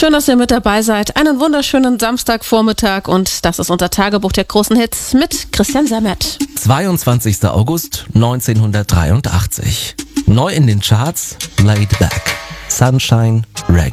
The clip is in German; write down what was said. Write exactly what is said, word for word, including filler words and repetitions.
Schön, dass ihr mit dabei seid. Einen wunderschönen Samstagvormittag und das ist unser Tagebuch der großen Hits mit Christian Sammert. zweiundzwanzigster August neunzehnhundertdreiundachtzig. Neu in den Charts, Laid Back, Sunshine